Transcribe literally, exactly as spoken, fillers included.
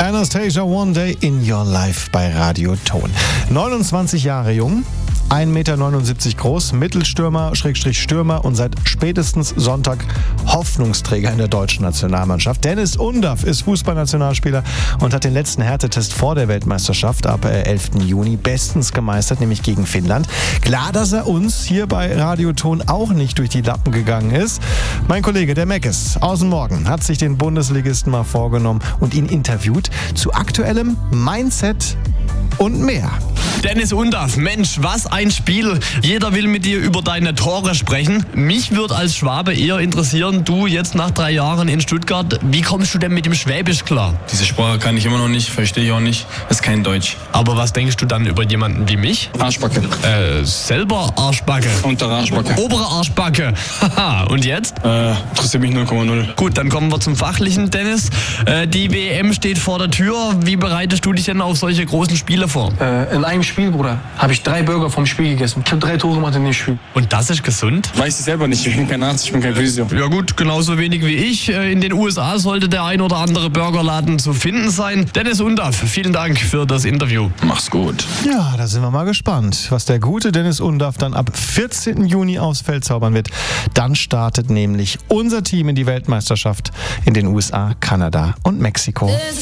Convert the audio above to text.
Anastasia One Day in Your Life bei Radio Ton. neunundzwanzig Jahre jung, ein Meter neunundsiebzig groß, Mittelstürmer, Schrägstrich Stürmer und seit spätestens Sonntag Hoffnungsträger in der deutschen Nationalmannschaft. Dennis Undaff ist Fußballnationalspieler und hat den letzten Härtetest vor der Weltmeisterschaft ab elften Juni bestens gemeistert, nämlich gegen Finnland. Klar, dass er uns hier bei Radio Ton auch nicht durch die Lappen gegangen ist. Mein Kollege, der Meckes aus dem Morgen, hat sich den Bundesligisten mal vorgenommen und ihn interviewt zu aktuellem Mindset und mehr. Dennis Undaff, Mensch, was ein Spiel. Jeder will mit dir über deine Tore sprechen. Mich würde als Schwabe eher interessieren, du jetzt nach drei Jahren in Stuttgart, wie kommst du denn mit dem Schwäbisch klar? Diese Sprache kann ich immer noch nicht, verstehe ich auch nicht. Das ist kein Deutsch. Aber was denkst du dann über jemanden wie mich? Arschbacke. Äh, selber Arschbacke. Untere Arschbacke. Obere Arschbacke. Haha, und jetzt? Äh, interessiert mich null Komma null. Gut, dann kommen wir zum Fachlichen, Dennis. Äh, die W M steht vor der Tür. Wie bereitest du dich denn auf solche großen Spiele vor? Äh, in einem Spiel, Bruder, habe ich drei Burger vom Spiel gegessen. Ich habe drei Tore gemacht in dem Spiel. Und das ist gesund? Weiß ich selber nicht, ich bin kein Arzt, ich bin kein Physio. Ja gut, genauso wenig wie ich. In den U S A sollte der ein oder andere Burgerladen zu finden sein. Dennis Undaff, vielen Dank für das Interview. Mach's gut. Ja, da sind wir mal gespannt, was der gute Dennis Undaff dann ab vierzehnten Juni aufs Feld zaubern wird. Dann startet nämlich unser Team in die Weltmeisterschaft in den U S A, Kanada und Mexiko.